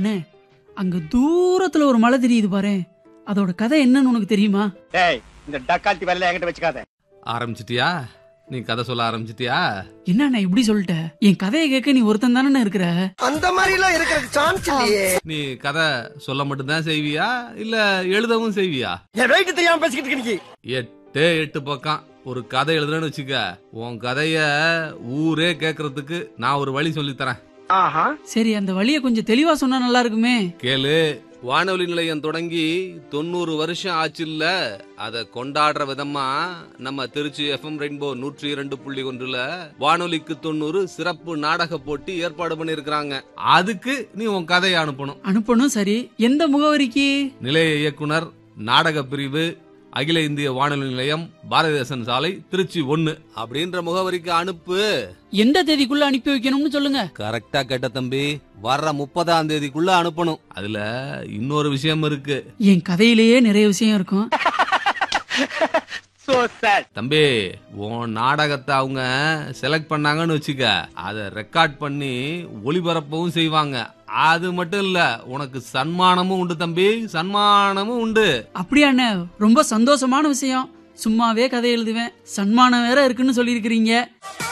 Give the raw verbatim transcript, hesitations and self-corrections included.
அண்ணே, அங்க தூரத்துல ஒரு மலை தெரியுது பாரு, அதோட கதை என்னன்னு உனக்கு தெரியுமா? டேய், இந்த டக்கால்ட்டி வேலையில என்கிட்ட வச்சுக்காத. ஆரம்பிச்சிட்டியா? நீ கதை சொல்ல ஆரம்பிச்சிட்டியா? என்ன இப்படி சொல்லிட்ட? என் கதையை கேட்க நீ ஒருத்தன் தானே இருக்கிற. அந்த மாதிரி எல்லாம் இருக்கிறது சான்ஸ் இல்லையே. நீ கதை சொல்ல மட்டும்தான் செய்வியா இல்ல எழுதவும் செய்வியா? என் ரைட்டு தெரியாம பேசிக்கிட்டு இருக்கீங்க. எட்டே எட்டு பக்கம் ஒரு கதை எழுதுறேன்னு வச்சுக்க, உன் கதைய ஊரே கேக்குறதுக்கு நான் ஒரு வழி சொல்லி தரேன். ஆஹா, சரி, அந்த வழிய கொஞ்சம் தெளிவா சொன்னா நல்லா இருக்குமே. கேளு. வானொலி நிலையம் தொடங்கி தொண்ணூறு வருஷம் ஆச்சுல்ல, அத கொண்டாடுற விதமா நம்ம திருச்சி எஃப்எம் ரெயின்போ நூற்றி இரண்டு புள்ளி ஒன்றுல வானொலிக்கு தொண்ணூறு சிறப்பு நாடக போட்டி ஏற்பாடு பண்ணிருக்காங்க. அதுக்கு நீ உன் கதையை அனுப்பணும். அனுப்பணும். சரி, எந்த முகவரிக்கு? நிலைய இயக்குனர், நாடக பிரிவு, அகில இந்திய வானொலி நிலையம், பாரதிதாசன் சாலை, திருச்சி ஒன்னு அப்படின்ற முகவரிக்கு அனுப்பு. எந்த தேதிக்குள்ள அனுப்பி வைக்கணும்னு சொல்லுங்க. கரெக்டா கேட்ட தம்பி, வர்ற முப்பதாம் தேதிக்குள்ள அனுப்பணும். அதுல இன்னொரு விஷயம் இருக்கு. என் கதையிலேயே நிறைய விஷயம் இருக்கும். தம்பி, உன் நாடகத்தை அவங்க செலக்ட் பண்ணாங்கன்னு வச்சுக்க, அத ரெக்கார்ட் பண்ணி ஒளிபரப்பவும் செய்வாங்க. அது மட்டும் இல்ல, உனக்கு சன்மானமும் உண்டு தம்பி, சன்மானமும் உண்டு. அப்படியாண்ணே, ரொம்ப சந்தோஷமான விஷயம். சும்மாவே கதை எழுதுவேன், சன்மானம் வேற இருக்குன்னு சொல்லியிருக்கிறீங்க.